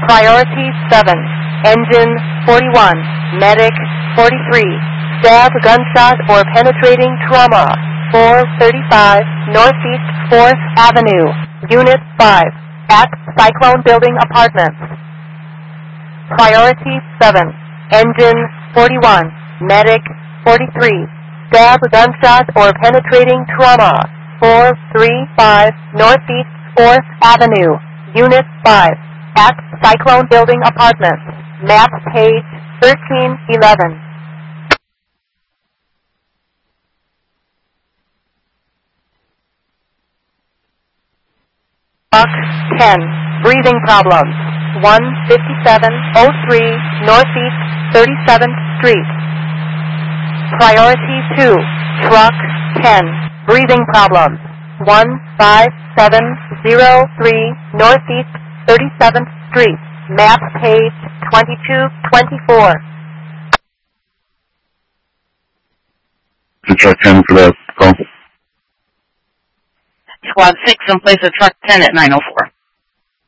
Priority 7, engine 41, medic 43, stab, gunshot, or penetrating trauma, 435 Northeast 4th Avenue, Unit 5, at Cyclone Building Apartments. Priority 7, engine 41, medic 43, stab, gunshot, or penetrating trauma, 435 Northeast 4th Avenue, Unit 5, at Cyclone Building Apartments, map page 1311. Truck 10, breathing problems, 15703 Northeast 37th Street. Priority 2, truck 10, breathing problems, 15703 Northeast 37th Street, map page 2224. To truck 10 for that call. Squad 6 in place of truck 10 at 904.